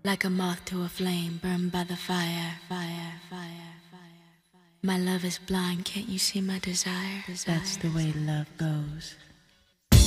like a moth to a flame, burned by the fire, fire, fire, fire. My love is blind, can't you see my desire? That's the way love goes.